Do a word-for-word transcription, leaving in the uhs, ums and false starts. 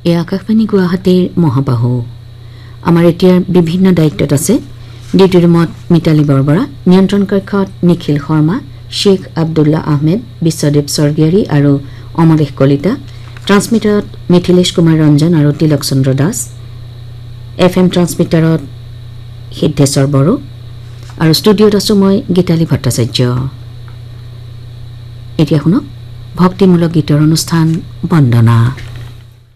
এই আকাশবাণী গুৱাহাটীৰ মহাবাহু আমাৰ এতিয়া বিভিন্ন দায়িত্বত আছে ডিউটি ৰুমত মিতালী বৰবৰা নিয়ন্ত্ৰণ কক্ষত নিখিল শৰ্মা শেখ আব্দুল্লাহ আহমেদ বিশ্বদেৱ স্বৰ্গীয়াৰী আৰু অমৰেশ কলিতা ট্ৰান্সমিটাৰত মিথিলেশ কুমাৰ ৰঞ্জন আৰু তিলক চন্দ্ৰ দাস এফ এম ট্ৰান্সমিটাৰত সিদ্ধেশ্বৰ বড়ো আৰু ষ্টুডিঅ'ত আছো মই গীতালী ভট্টাচাৰ্য এতিয়া শুনক ভক্তিমূলক গীতৰ অনুষ্ঠান বন্দনা।